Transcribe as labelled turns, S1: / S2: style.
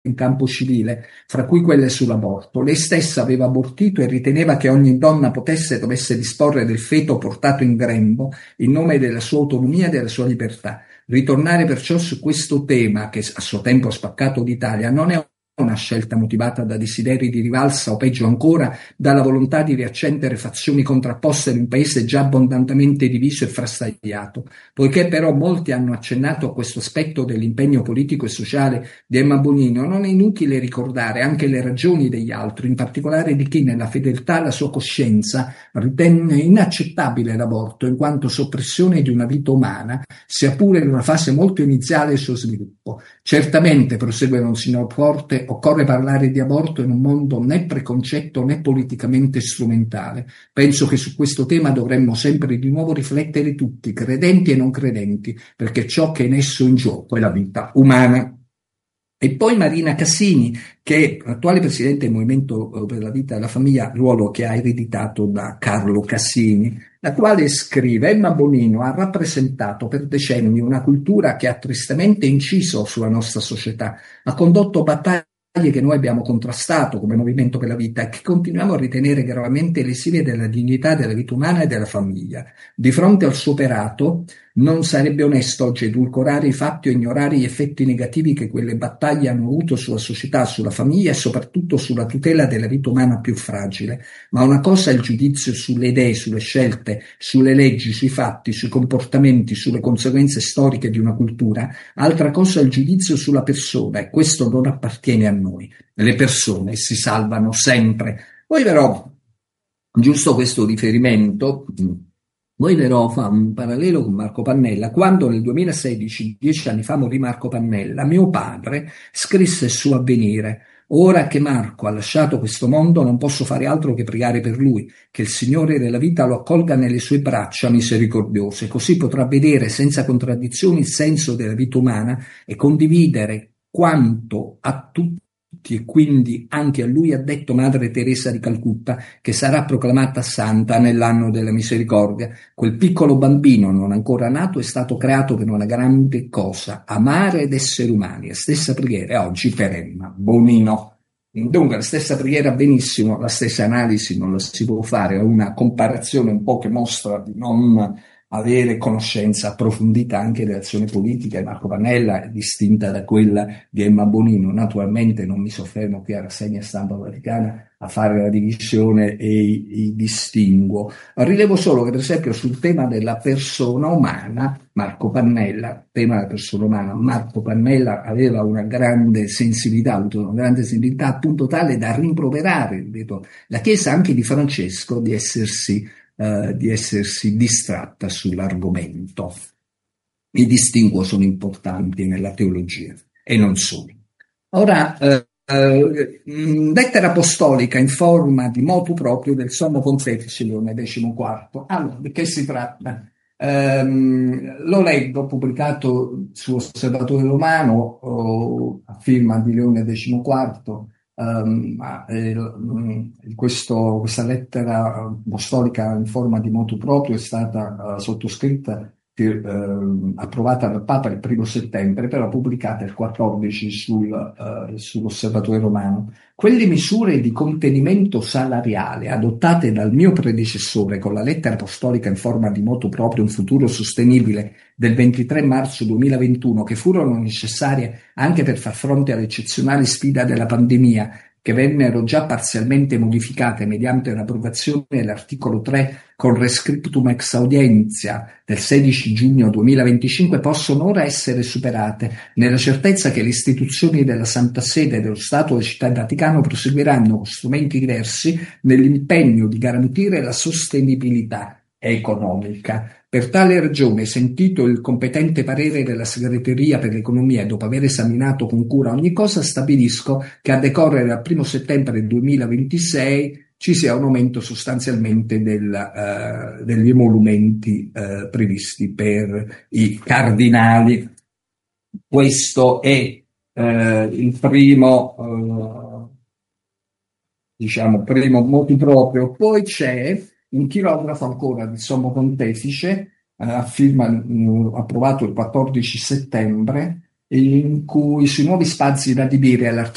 S1: in campo civile, fra cui quelle sull'aborto. Lei stessa aveva abortito e riteneva che ogni donna potesse e dovesse disporre del feto portato in grembo in nome della sua autonomia e della sua libertà. Ritornare perciò su questo tema, che a suo tempo ha spaccato l'Italia, non è una scelta motivata da desideri di rivalsa o peggio ancora dalla volontà di riaccendere fazioni contrapposte in un paese già abbondantemente diviso e frastagliato. Poiché però molti hanno accennato a questo aspetto dell'impegno politico e sociale di Emma Bonino, non è inutile ricordare anche le ragioni degli altri, in particolare di chi nella fedeltà alla sua coscienza ritenne inaccettabile l'aborto in quanto soppressione di una vita umana, sia pure in una fase molto iniziale del suo sviluppo. Certamente, prosegue Monsignor Forte, occorre parlare di aborto in un mondo né preconcetto né politicamente strumentale. Penso che su questo tema dovremmo sempre di nuovo riflettere tutti, credenti e non credenti, perché ciò che è in esso in gioco è la vita umana. E poi Marina Cassini, che è attuale presidente del Movimento per la Vita e la Famiglia, ruolo che ha ereditato da Carlo Cassini, la quale scrive: Emma Bonino ha rappresentato per decenni una cultura che ha tristemente inciso sulla nostra società, ha condotto battaglie che noi abbiamo contrastato come Movimento per la Vita e che continuiamo a ritenere gravemente lesive della dignità della vita umana e della famiglia. Di fronte al suo operato non sarebbe onesto oggi edulcorare i fatti o ignorare gli effetti negativi che quelle battaglie hanno avuto sulla società, sulla famiglia e soprattutto sulla tutela della vita umana più fragile. Ma una cosa è il giudizio sulle idee, sulle scelte, sulle leggi, sui fatti, sui comportamenti, sulle conseguenze storiche di una cultura, altra cosa è il giudizio sulla persona e questo non appartiene a noi. Le persone si salvano sempre. Poi però, giusto questo riferimento, poi però fa un parallelo con Marco Pannella. Quando nel 2016, 10 anni fa, morì Marco Pannella, mio padre scrisse su Avvenire: ora che Marco ha lasciato questo mondo non posso fare altro che pregare per lui, che il Signore della vita lo accolga nelle sue braccia misericordiose, così potrà vedere senza contraddizioni il senso della vita umana e condividere quanto a tutti e quindi anche a lui ha detto Madre Teresa di Calcutta, che sarà proclamata santa nell'anno della misericordia. Quel piccolo bambino non ancora nato è stato creato per una grande cosa: amare ed essere umani. La stessa preghiera oggi per Emma Bonino. Dunque la stessa preghiera benissimo, la stessa analisi non la si può fare, è una comparazione un po' che mostra di non avere conoscenza approfondita anche dell'azione politica di Marco Pannella, distinta da quella di Emma Bonino. Naturalmente non mi soffermo qui a Rassegna Stampa Vaticana a fare la divisione e i distinguo. Rilevo solo che per esempio sul tema della persona umana, Marco Pannella aveva una grande sensibilità, appunto tale da rimproverare, ripeto, la Chiesa anche di Francesco di essersi distratta sull'argomento. I distinguo sono importanti nella teologia e non solo. Ora, lettera apostolica in forma di motu proprio del Sommo Pontefice Leone XIV. Allora, di che si tratta? Lo leggo, pubblicato su Osservatore Romano, a firma di Leone XIV. Questa lettera apostolica in forma di motu proprio è stata sottoscritta, approvata dal Papa il 1° settembre, però pubblicata il 14 sull'Osservatore Romano. Quelle misure di contenimento salariale adottate dal mio predecessore con la lettera apostolica in forma di motu proprio un futuro sostenibile del 23 marzo 2021, che furono necessarie anche per far fronte all'eccezionale sfida della pandemia, che vennero già parzialmente modificate mediante l'approvazione dell'articolo 3 con rescriptum ex audientia del 16 giugno 2025, possono ora essere superate, nella certezza che le istituzioni della Santa Sede e dello Stato della Città del Vaticano proseguiranno con strumenti diversi nell'impegno di garantire la sostenibilità economica. Per tale ragione, sentito il competente parere della Segreteria per l'Economia e dopo aver esaminato con cura ogni cosa, stabilisco che a decorrere dal 1° settembre 2026 ci sia un aumento sostanzialmente degli emolumenti previsti per i cardinali. Questo è il primo motu proprio. Poi c'è un chirografo ancora del Sommo Pontefice, approvato il 14 settembre, in cui sui nuovi spazi da adibire all'architettura